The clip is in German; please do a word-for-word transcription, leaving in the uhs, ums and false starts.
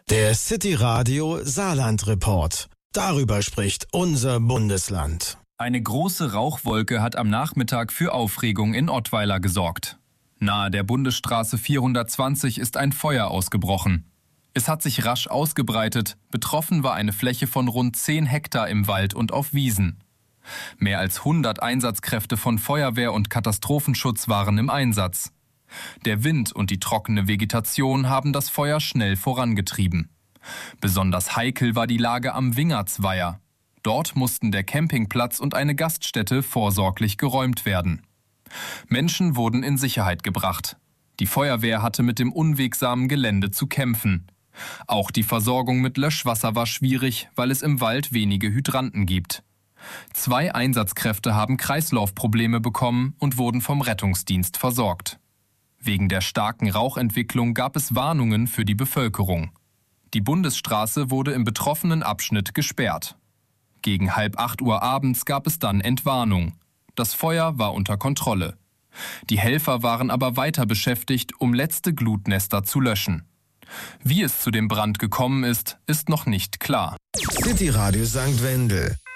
Der City Radio Saarland Report. Darüber spricht unser Bundesland. Eine große Rauchwolke hat am Nachmittag für Aufregung in Ottweiler gesorgt. Nahe der Bundesstraße vierhundertzwanzig ist ein Feuer ausgebrochen. Es hat sich rasch ausgebreitet. Betroffen war eine Fläche von rund zehn Hektar im Wald und auf Wiesen. Mehr als hundert Einsatzkräfte von Feuerwehr und Katastrophenschutz waren im Einsatz. Der Wind und die trockene Vegetation haben das Feuer schnell vorangetrieben. Besonders heikel war die Lage am Wingertsweiher. Dort mussten der Campingplatz und eine Gaststätte vorsorglich geräumt werden. Menschen wurden in Sicherheit gebracht. Die Feuerwehr hatte mit dem unwegsamen Gelände zu kämpfen. Auch die Versorgung mit Löschwasser war schwierig, weil es im Wald wenige Hydranten gibt. Zwei Einsatzkräfte haben Kreislaufprobleme bekommen und wurden vom Rettungsdienst versorgt. Wegen der starken Rauchentwicklung gab es Warnungen für die Bevölkerung. Die Bundesstraße wurde im betroffenen Abschnitt gesperrt. Gegen halb acht Uhr abends gab es dann Entwarnung. Das Feuer war unter Kontrolle. Die Helfer waren aber weiter beschäftigt, um letzte Glutnester zu löschen. Wie es zu dem Brand gekommen ist, ist noch nicht klar. City Radio Sankt Wendel.